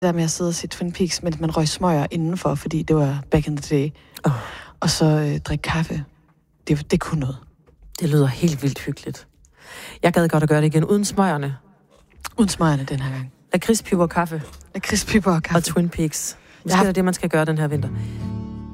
der med at sidde og se Twin Peaks, mens man røg smøger indenfor, fordi det var back in the day. Og så drikke kaffe. Det kunne noget. Det lyder helt vildt hyggeligt. Jeg gad godt at gøre det igen, uden smøgerne. Uden smøgerne den her gang. Lakridspiber og kaffe. Lakridspiber og kaffe. Og Twin Peaks. Måske er det, man skal gøre den her vinter.